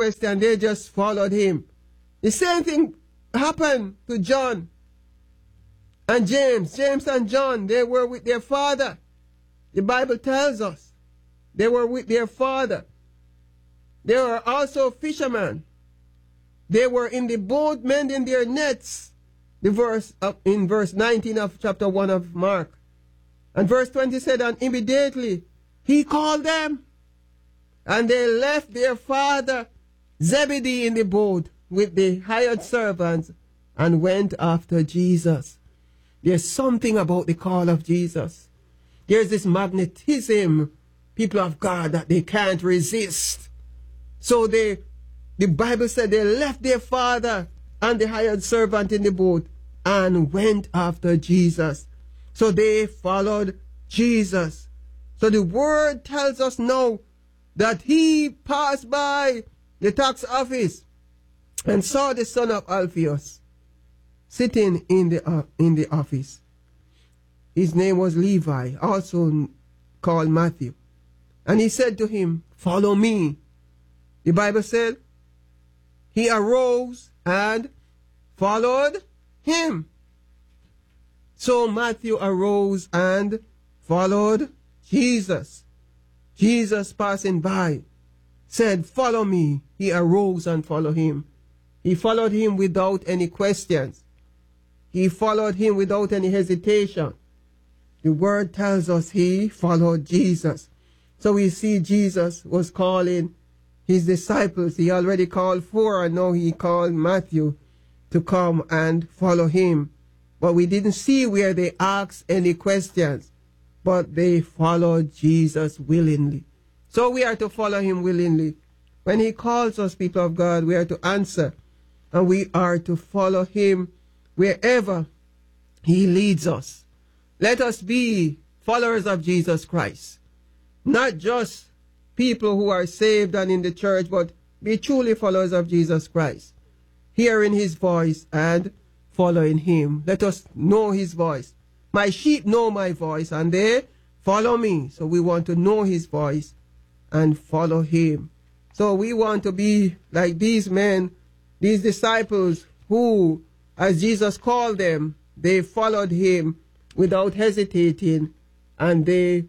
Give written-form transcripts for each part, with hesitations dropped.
question. They just followed him. The same thing happened to John and James. James and John, they were with their father. The Bible tells us they were with their father. They were also fishermen. They were in the boat mending their nets. The verse in verse 19 of chapter 1 of Mark. And verse 20 said, and immediately he called them. And they left their father Zebedee in the boat with the hired servants and went after Jesus. There's something about the call of Jesus. There's this magnetism, people of God, that they can't resist. So the Bible said they left their father and the hired servant in the boat and went after Jesus. So they followed Jesus. So the word tells us now that he passed by the tax office and saw the son of Alphaeus sitting in the office. His name was Levi, also called Matthew. And he said to him, follow me. The Bible said, he arose and followed him. So Matthew arose and followed Jesus. Jesus passing by said, follow me. He arose and followed him. He followed him without any questions. He followed him without any hesitation. The word tells us he followed Jesus. So we see Jesus was calling his disciples. He already called 4, and now he called Matthew to come and follow him. But we didn't see where they asked any questions, but they followed Jesus willingly. So we are to follow him willingly. When he calls us, people of God, we are to answer, and we are to follow him wherever he leads us. Let us be followers of Jesus Christ. Not just people who are saved and in the church, but be truly followers of Jesus Christ. Hearing his voice and following him. Let us know his voice. My sheep know my voice and they follow me. So we want to know his voice and follow him. So we want to be like these men, these disciples who, as Jesus called them, they followed him without hesitating, and they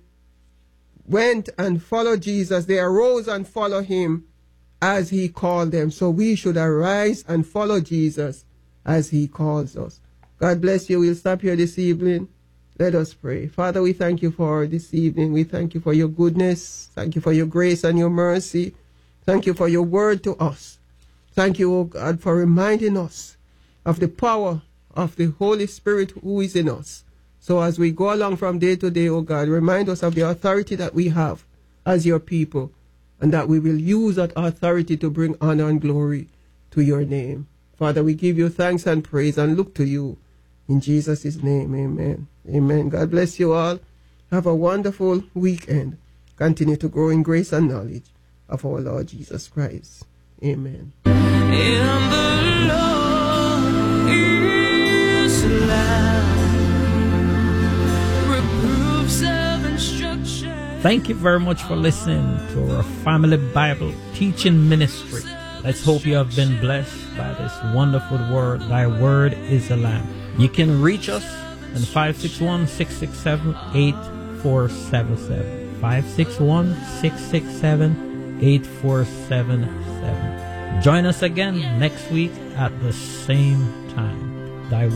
went and followed Jesus. They arose and followed him as he called them. So we should arise and follow Jesus as he calls us. God bless you. We'll stop here this evening. Let us pray. Father, we thank you for this evening. We thank you for your goodness. Thank you for your grace and your mercy. Thank you for your word to us. Thank you, O God, for reminding us of the power of the Holy Spirit who is in us. So as we go along from day to day, O God, remind us of the authority that we have as your people, and that we will use that authority to bring honor and glory to your name. Father, we give you thanks and praise and look to you. In Jesus' name, amen. Amen. God bless you all. Have a wonderful weekend. Continue to grow in grace and knowledge of our Lord Jesus Christ. Amen. In the Lord is life. Reproofs of instruction. Thank you very much for listening to our Family Bible Teaching Ministry. Let's hope you have been blessed by this wonderful word. Thy word is a lamp. You can reach us on 561-667-8477. 561-667-8477. Join us again next week at the same time. Thy